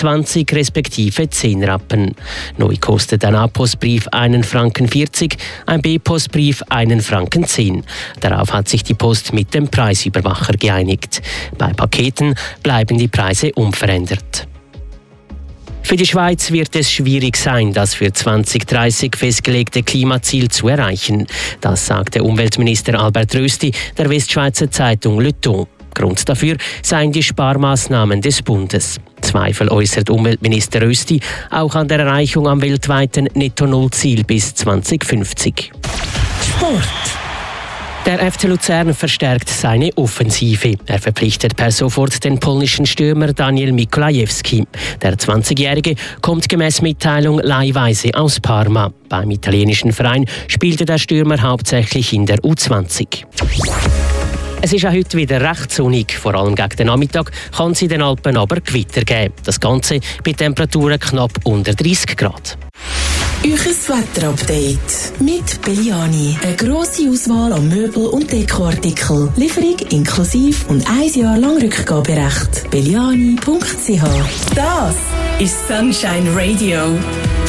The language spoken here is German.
20 respektive 10 Rappen. Neu kostet ein A-Postbrief 1,40 Franken, ein B-Postbrief 1,10 Franken. Darauf hat sich die Post mit dem Preisüberwacher geeinigt. Bei Paketen bleiben die Preise unverändert. Für die Schweiz wird es schwierig sein, das für 2030 festgelegte Klimaziel zu erreichen. Das sagte Umweltminister Albert Rösti der Westschweizer Zeitung Le Temps. Grund dafür seien die Sparmaßnahmen des Bundes. Zweifel äußert Umweltminister Rösti auch an der Erreichung am weltweiten Netto-Null-Ziel bis 2050. Sport. Der FC Luzern verstärkt seine Offensive. Er verpflichtet per sofort den polnischen Stürmer Daniel Mikolajewski. Der 20-Jährige kommt gemäß Mitteilung leihweise aus Parma. Beim italienischen Verein spielte der Stürmer hauptsächlich in der U20. Es ist auch heute wieder recht sonnig. Vor allem gegen den Nachmittag kann es in den Alpen aber Gewitter geben. Das Ganze bei Temperaturen knapp unter 30 Grad. Euches Wetterupdate mit Belliani. Eine grosse Auswahl an Möbel- und Dekoartikel. Lieferung inklusive und 1 Jahr lang Rückgaberecht. Belliani.ch. Das ist Sunshine Radio.